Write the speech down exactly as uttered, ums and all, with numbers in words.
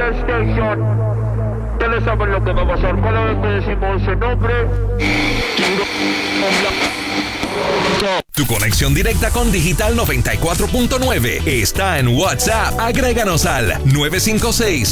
Radio Station. Ustedes saben lo que va a pasar. Cada vez que decimos ese nombre, tu conexión directa con Digital noventa y cuatro punto nueve está en WhatsApp. Agréganos al nueve cinco seis,